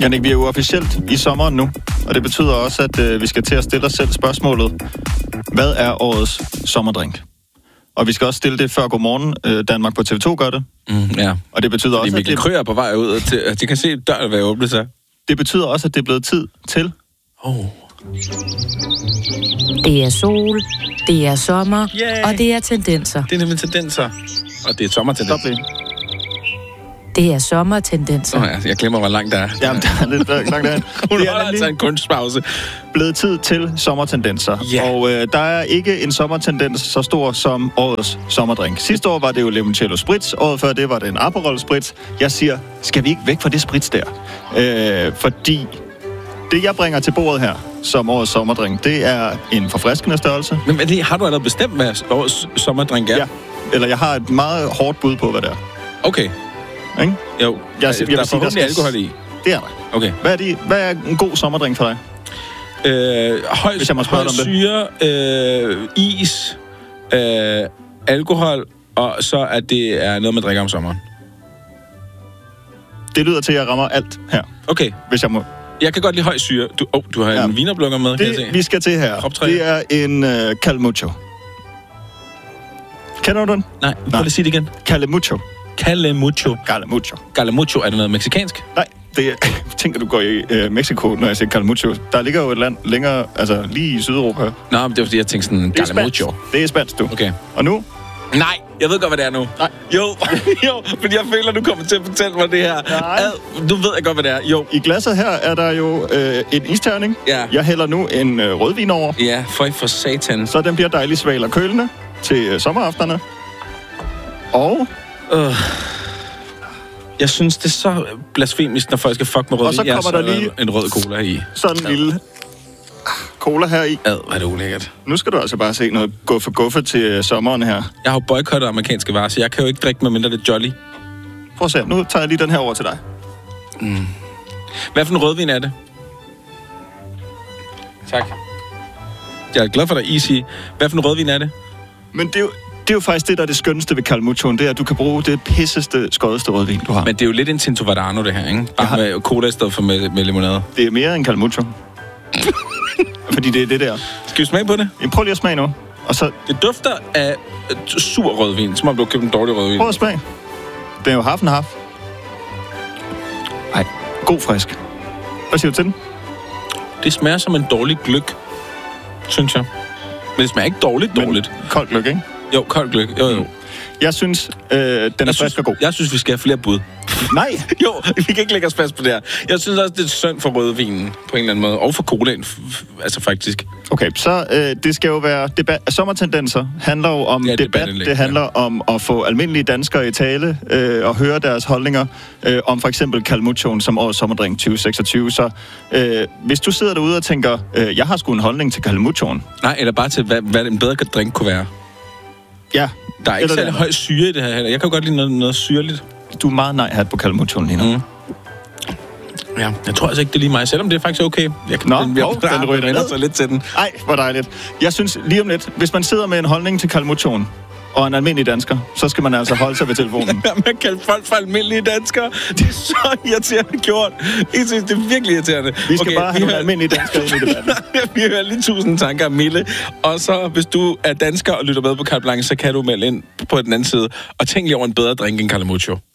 Jannik, vi er jo officielt i sommeren nu, og det betyder også, at vi skal til at stille os selv spørgsmålet, hvad er årets sommerdrink? Og vi skal også stille det før Godmorgen Danmark på TV2 gør det. Ja. Og det betyder også, at Krøyer er på vej ud, og de kan se døren være åbnet sig. Det betyder også, at det er blevet tid til... Det er sol, det er sommer, og det er tendenser. Det er nemlig tendenser, og det er sommertendenser. Det er sommertendenser. Jeg glemmer, hvor langt der er. Jamen, der er lidt langt derhen. Hun holder altså en kunstpause. Blevet tid til sommertendenser. Yeah. Og der er ikke en sommertendens så stor som årets sommerdrink. Sidste år var det jo limoncello spritz. Året før det var det en Aperol spritz. Jeg siger, skal vi ikke væk fra det spritz der? Fordi det, jeg bringer til bordet her som årets sommerdrink, det er en forfriskende størrelse. Men har du allerede bestemt, hvad årets sommerdrink er? Ja. Eller jeg har et meget hårdt bud på, hvad det er. Okay. Ikke? Jo. Der er forhåbentlig alkohol i. Det er der. Okay. Hvad er en god sommerdrink for dig? Høj syre, is, alkohol, og så at det er noget, man drikker om sommeren. Det lyder til, at jeg rammer alt her. Okay. Hvis jeg må... Jeg kan godt lide høj syre. Du har en vinerblukker med, kan jeg se. Vi skal til her. Det er en Calamucho. Kender du den? Nej, prøv lige at sige det igen. Calamucho. Calamucho, er det noget mexikansk? Nej, det er... Tænker du går i Mexico, når jeg siger Calamucho. Der ligger jo et land længere, altså lige i Sydeuropa. Nå, men det var fordi, jeg tænkte sådan, Calamucho. Det er spansk, du. Okay. Og nu? Nej, jeg ved godt, hvad det er nu. Nej. Jo, fordi jeg føler, du kommer til at fortælle mig det her. Du ved jeg godt, hvad det er. Jo. I glasset her er der jo en isterning. Ja. Jeg hælder nu en rødvin over. Ja, for satan. Så den bliver dejlig sval og kølende til sommerafterne. Og... Jeg synes, det er så blasfemisk, når folk skal fuck med rødvin. Og så kommer der lige en rød cola i. Sådan en lille cola her i. Hvor er det ulækkert. Nu skal du altså bare se noget guffe til sommeren her. Jeg har jo boykottet amerikanske varer, så jeg kan jo ikke drikke med mindre det er Jolly. Prøv at se, nu tager jeg lige den her over til dig. Hvad for en rødvin er det? Tak. Jeg er glad for dig, Easy. Hvad for en rødvin er det? Men det er jo faktisk det, der er det skønneste ved Calamuchoen. Det er, at du kan bruge det pisseste, skodeste rødvin, du har. Men det er jo lidt en Tinto Verdano, det her, ikke? Bare med cola i stedet for med limonade. Det er mere end Calamucho. Fordi det er det der. Skal vi smage på det? Prøv lige at smage nu. Og så... Det dufter af sur rødvin, som om du har købt en dårlig rødvin. Prøv at smage. Det er jo half and half. Ej, god frisk. Hvad siger du til den? Det smager som en dårlig gløgg, synes jeg. Men det smager ikke dårligt. Kold gløgg, ikke? Jo, kold gløgg. Jo. Jeg synes, den er frisk og god. Jeg synes, vi skal have flere bud. Nej! Jo, vi kan ikke lægge os fast på det her. Jeg synes også, det er synd for rødvinen på en eller anden måde. Og for colaen, altså faktisk. Okay, så det skal jo være... Sommertendenser handler jo om debat. Det handler om at få almindelige danskere i tale og høre deres holdninger om for eksempel Calamuchoen som årets sommerdrink 2026. Så hvis du sidder derude og tænker, jeg har sgu en holdning til Calamuchoen. Nej, eller bare til, hvad en bedre drink kunne være. Ja. Der er ikke særlig høj syre i det her heller. Jeg kan jo godt lide noget syrligt. Du er meget nej-hat på Calamuchoen lige nu. Ja, jeg tror altså ikke, det er lige mig, selvom det er faktisk okay. Den ryger ned så lidt til den. Ej, hvor dejligt. Jeg synes lige om lidt, hvis man sidder med en holdning til Calamuchoen, og en almindelig dansker, så skal man altså holde sig ved telefonen. Man kalder folk for almindelige danskere. Det er så irriterende gjort. Jeg synes, det er virkelig irriterende. Vi skal bare have nogle almindelige danskere ind i debatten. Vi hører lige 1000 tanker om Mille. Og så, hvis du er dansker og lytter med på Carte Blanche, så kan du melde ind på den anden side. Og tænk lige over en bedre drink end Calamucho.